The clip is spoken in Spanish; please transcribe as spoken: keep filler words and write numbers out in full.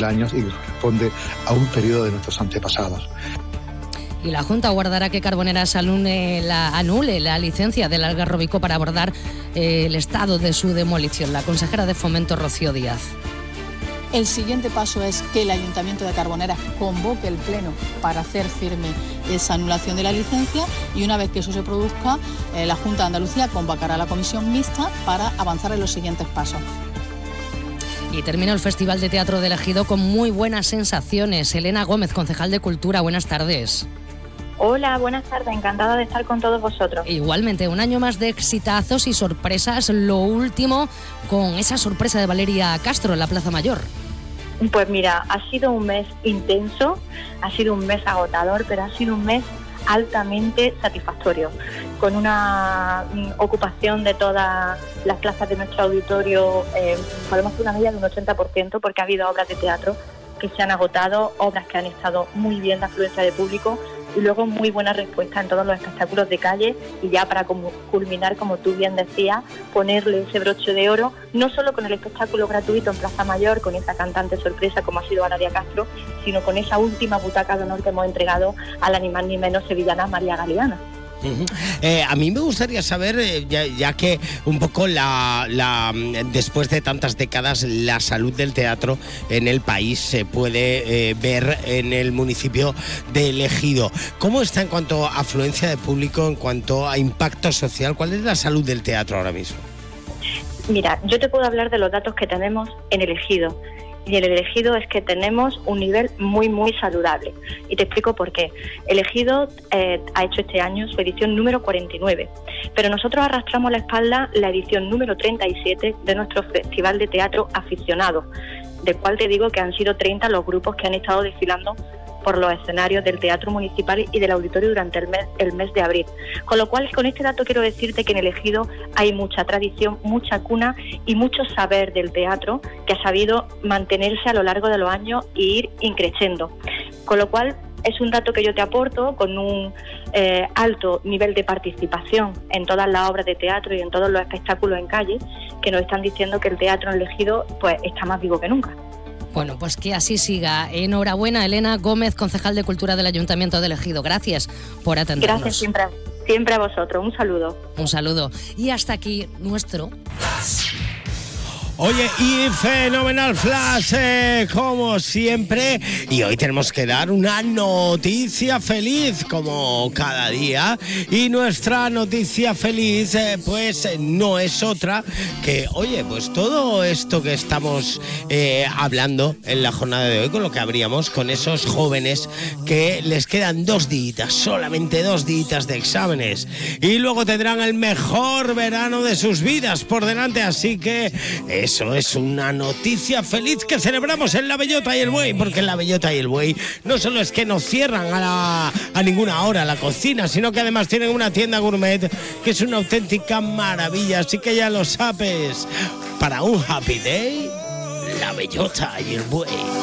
mil años y corresponde a un periodo de nuestros antepasados. Y la Junta guardará que Carboneras anule la, anule la licencia del Algarrobico para abordar eh, el estado de su demolición. La consejera de Fomento, Rocío Díaz. El siguiente paso es que el Ayuntamiento de Carboneras convoque el Pleno para hacer firme esa anulación de la licencia, y una vez que eso se produzca, eh, la Junta de Andalucía convocará a la comisión mixta para avanzar en los siguientes pasos. Y termina el Festival de Teatro del Ejido con muy buenas sensaciones. Elena Gómez, concejal de Cultura, buenas tardes. Hola, buenas tardes, encantada de estar con todos vosotros. Igualmente, un año más de exitazos y sorpresas, lo último con esa sorpresa de Valeria Castro en la Plaza Mayor. Pues mira, ha sido un mes intenso, ha sido un mes agotador, pero ha sido un mes altamente satisfactorio, con una ocupación de todas las plazas de nuestro auditorio, eh, podemos hacer una media de un ochenta por ciento, porque ha habido obras de teatro que se han agotado, obras que han estado muy bien de afluencia de público, y luego muy buena respuesta en todos los espectáculos de calle, y ya para como culminar, como tú bien decías, ponerle ese broche de oro, no solo con el espectáculo gratuito en Plaza Mayor, con esa cantante sorpresa como ha sido Valeria Castro, sino con esa última butaca de honor que hemos entregado a la ni más ni menos sevillana María Galeana. Uh-huh. Eh, a mí me gustaría saber, eh, ya, ya que un poco la, la después de tantas décadas la salud del teatro en el país se puede eh, ver en el municipio de El Ejido. ¿Cómo está en cuanto a afluencia de público, en cuanto a impacto social? ¿Cuál es la salud del teatro ahora mismo? Mira, yo te puedo hablar de los datos que tenemos en El Ejido. Y el Ejido es que tenemos un nivel muy, muy saludable. Y te explico por qué. El Ejido eh, ha hecho este año su edición número cuarenta y nueve, pero nosotros arrastramos a la espalda la edición número treinta y siete de nuestro Festival de Teatro Aficionado, del cual te digo que han sido treinta los grupos que han estado desfilando por los escenarios del Teatro Municipal y del Auditorio durante el mes, el mes de abril. Con lo cual, con este dato quiero decirte que en El Ejido hay mucha tradición, mucha cuna y mucho saber del teatro que ha sabido mantenerse a lo largo de los años e ir increciendo. Con lo cual, es un dato que yo te aporto con un eh, alto nivel de participación en todas las obras de teatro y en todos los espectáculos en calle, que nos están diciendo que el teatro en El Ejido pues, está más vivo que nunca. Bueno, pues que así siga. Enhorabuena, Elena Gómez, concejal de Cultura del Ayuntamiento de El Ejido. Gracias por atendernos. Gracias siempre, siempre a vosotros. Un saludo. Un saludo. Y hasta aquí nuestro... Oye, y fenomenal flash, eh, como siempre. Y hoy tenemos que dar una noticia feliz, como cada día. Y nuestra noticia feliz, eh, pues no es otra que, oye, pues todo esto que estamos eh, hablando en la jornada de hoy, con lo que abríamos, con esos jóvenes que les quedan dos días, solamente dos días de exámenes. Y luego tendrán el mejor verano de sus vidas por delante, así que... Eso es una noticia feliz que celebramos en La Bellota y el Buey, porque en La Bellota y el Buey no solo es que no cierran a, la, a ninguna hora la cocina, sino que además tienen una tienda gourmet que es una auténtica maravilla. Así que ya lo sabes, para un happy day, La Bellota y el Buey.